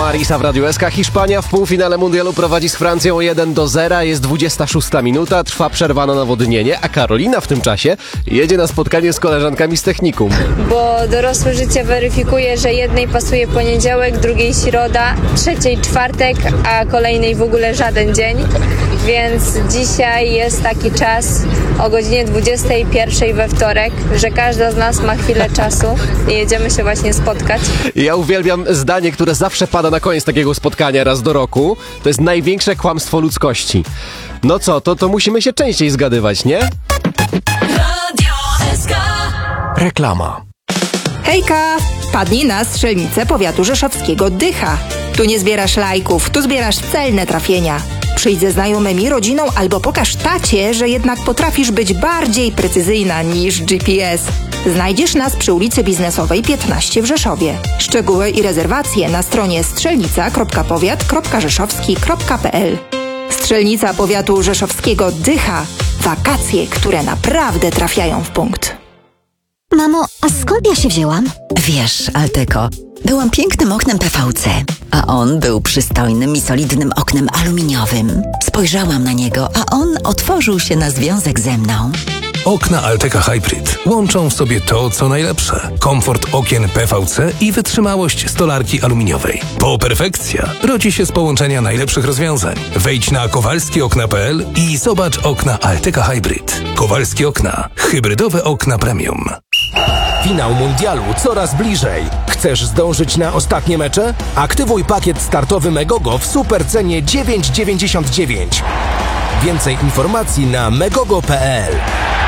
Marisa w Radiu SK. Hiszpania w półfinale mundialu prowadzi z Francją 1-0. Jest 26 minuta, trwa przerwa na nawodnienie, a Karolina w tym czasie jedzie na spotkanie z koleżankami z technikum. Bo dorosłe życie weryfikuje, że jednej pasuje poniedziałek, drugiej środa, trzeciej czwartek, a kolejnej w ogóle żaden dzień. Więc dzisiaj jest taki czas o godzinie 21 we wtorek, że każda z nas ma chwilę czasu i jedziemy się właśnie spotkać. Ja uwielbiam zdanie, które zawsze pada na koniec takiego spotkania raz do roku. To jest największe kłamstwo ludzkości. No co, to musimy się częściej zgadywać, nie? Radio SK. Reklama. Hejka! Wpadnij na strzelnicę powiatu rzeszowskiego Dycha. Tu nie zbierasz lajków, tu zbierasz celne trafienia. Przyjdź ze znajomymi, rodziną albo pokaż tacie, że jednak potrafisz być bardziej precyzyjna niż GPS. Znajdziesz nas przy ulicy Biznesowej 15 w Rzeszowie. Szczegóły i rezerwacje na stronie strzelnica.powiat.rzeszowski.pl. Strzelnica powiatu rzeszowskiego Dycha. Wakacje, które naprawdę trafiają w punkt. Mamo, a skąd ja się wzięłam? Wiesz, Alteco, byłam pięknym oknem PVC, a on był przystojnym i solidnym oknem aluminiowym. Spojrzałam na niego, a on otworzył się na związek ze mną. Okna Alteca Hybrid łączą w sobie to, co najlepsze. Komfort okien PVC i wytrzymałość stolarki aluminiowej. Po perfekcja rodzi się z połączenia najlepszych rozwiązań. Wejdź na kowalskiokna.pl i zobacz okna Alteca Hybrid. Kowalskie okna. Hybrydowe okna premium. Finał mundialu coraz bliżej. Chcesz zdążyć na ostatnie mecze? Aktywuj pakiet startowy Megogo w supercenie 9,99. Więcej informacji na megogo.pl.